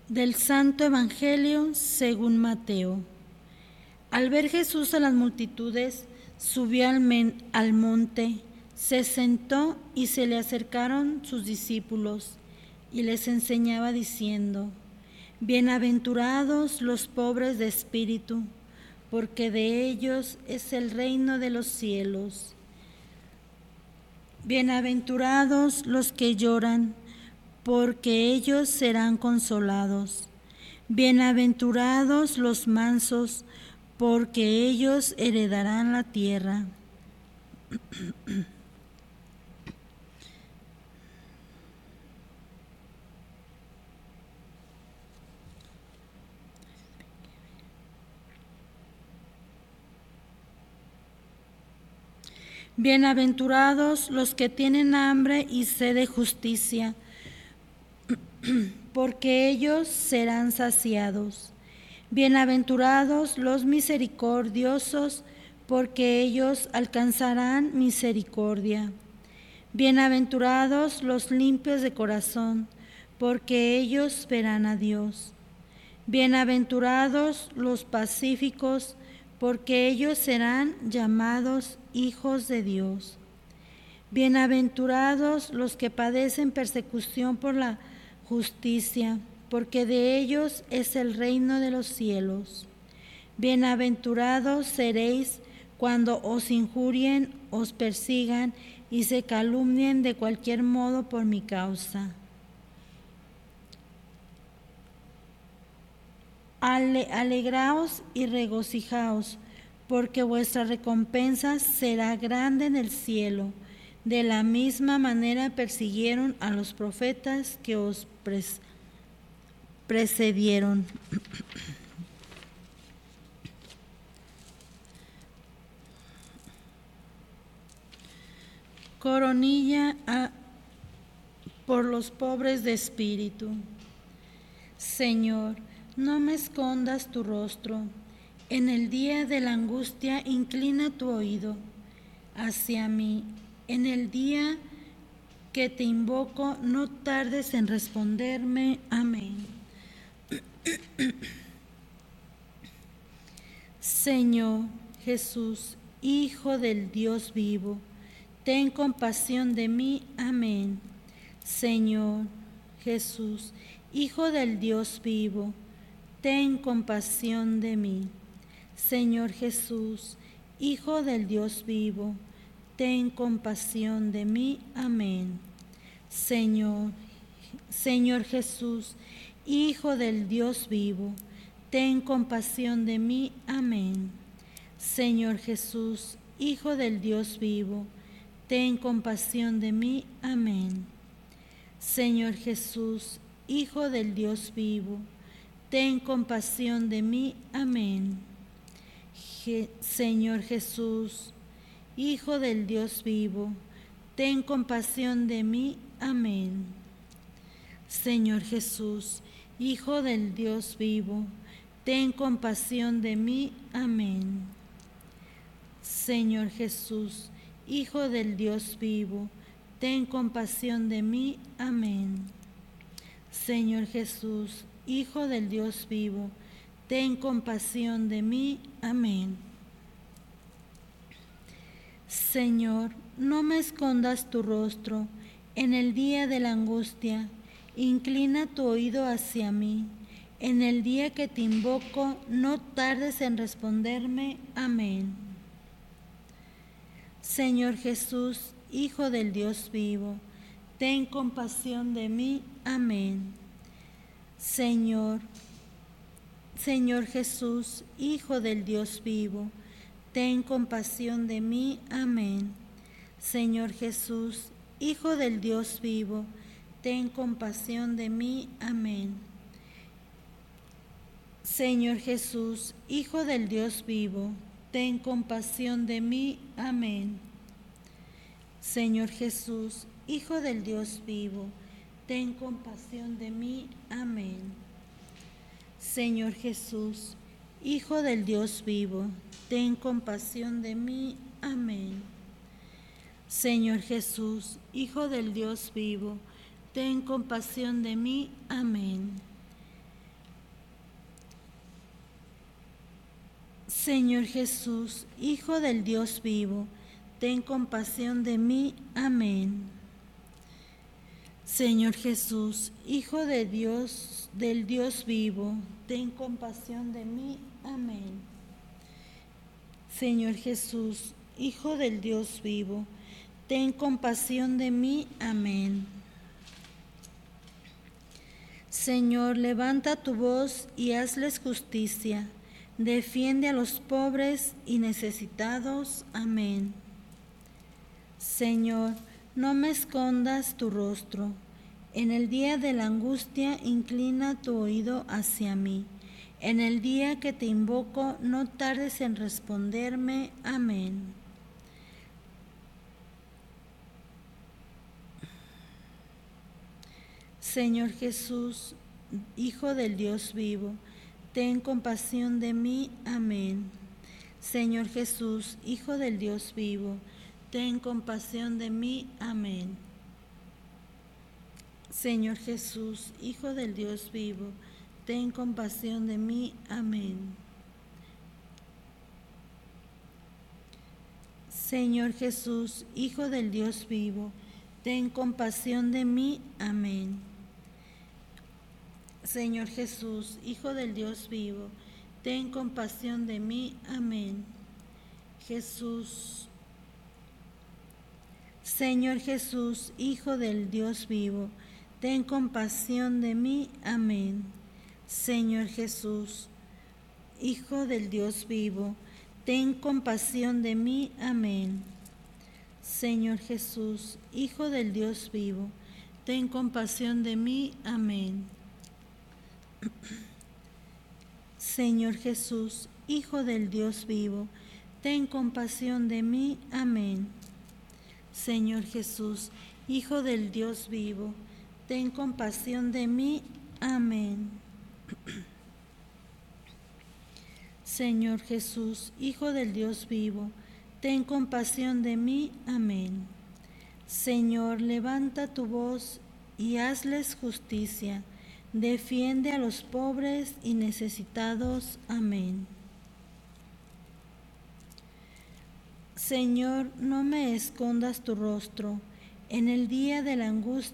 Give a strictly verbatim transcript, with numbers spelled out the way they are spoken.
Del Santo Evangelio según Mateo. Al ver Jesús a las multitudes, subió al, men, al monte, se sentó y se le acercaron sus discípulos y les enseñaba diciendo: Bienaventurados los pobres de espíritu, porque de ellos es el reino de los cielos. Bienaventurados los que lloran, porque ellos serán consolados. Bienaventurados los mansos, porque ellos heredarán la tierra. Bienaventurados los que tienen hambre y sed de justicia, porque ellos serán saciados. Bienaventurados los misericordiosos, porque ellos alcanzarán misericordia. Bienaventurados los limpios de corazón, porque ellos verán a Dios. Bienaventurados los pacíficos, porque ellos serán llamados hijos de Dios. Bienaventurados los que padecen persecución por la justicia, porque de ellos es el reino de los cielos. Bienaventurados seréis cuando os injurien, os persigan y se calumnien de cualquier modo por mi causa. Ale, alegraos y regocijaos, porque vuestra recompensa será grande en el cielo. De la misma manera persiguieron a los profetas que os pres, precedieron. Coronilla a, por los pobres de espíritu. Señor, no me escondas tu rostro. En el día de la angustia, inclina tu oído hacia mí. En el día que te invoco, no tardes en responderme. Amén. Señor Jesús, Hijo del Dios vivo, ten compasión de mí. Amén. Señor Jesús, Hijo del Dios vivo, ten compasión de mí. Señor Jesús, Hijo del Dios vivo, ten compasión de mí. Amén. Señor, Señor Jesús, Hijo del Dios vivo, ten compasión de mí. Amén. Señor Jesús, Hijo del Dios vivo, ten compasión de mí. Amén. Señor Jesús, Hijo del Dios vivo, ten compasión de mí. Amén. Je- Señor Jesús, Hijo del Dios vivo, ten compasión de mí. Amén. Señor Jesús, Hijo del Dios vivo, ten compasión de mí. Amén. Señor Jesús, Hijo del Dios vivo, ten compasión de mí. Amén. Señor Jesús, Hijo del Dios vivo, ten compasión de mí. Amén. Señor, no me escondas tu rostro en el día de la angustia, inclina tu oído hacia mí. En el día que te invoco, no tardes en responderme. Amén. Señor Jesús, Hijo del Dios vivo, ten compasión de mí. Amén. Señor, Señor Jesús, Hijo del Dios vivo, ten compasión de mí. Amén. Señor Jesús, Hijo del Dios vivo, ten compasión de mí. Amén. Señor Jesús, Hijo del Dios vivo, ten compasión de mí. Amén. Señor Jesús, Hijo del Dios vivo, ten compasión de mí. Amén. Señor Jesús, Hijo del Dios vivo, ten compasión de mí. Amén. Señor Jesús, Hijo del Dios vivo, ten compasión de mí. Amén. Señor Jesús, Hijo del Dios vivo, ten compasión de mí. Amén. Señor Jesús, Hijo de Dios, del Dios vivo, ten compasión de mí. Amén. Señor Jesús, Hijo del Dios vivo, ten compasión de mí. Amén. Señor, levanta tu voz y hazles justicia. Defiende a los pobres y necesitados. Amén. Señor, no me escondas tu rostro. En el día de la angustia, inclina tu oído hacia mí. En el día que te invoco, no tardes en responderme. Amén. Señor Jesús, Hijo del Dios vivo, ten compasión de mí. Amén. Señor Jesús, Hijo del Dios vivo, ten compasión de mí. Amén. Señor Jesús, Hijo del Dios vivo, ten compasión de mí. Amén. Señor Jesús, Hijo del Dios vivo, ten compasión de mí. Amén. Señor Jesús, Hijo del Dios vivo, ten compasión de mí. Amén. Jesús, Señor Jesús, Hijo del Dios vivo, ten compasión de mí. Amén. Señor Jesús, Hijo del Dios vivo, ten compasión de mí. Amén. Señor Jesús, Hijo del Dios vivo, ten compasión de mí. Amén. Señor Jesús, Hijo del Dios vivo, ten compasión de mí. Amén. Señor Jesús, Hijo del Dios vivo, ten compasión de mí. Amén. Señor Jesús, Hijo del Dios vivo, ten compasión de mí. Amén. Señor, levanta tu voz y hazles justicia. Defiende a los pobres y necesitados. Amén. Señor, no me escondas tu rostro. En el día de la angustia,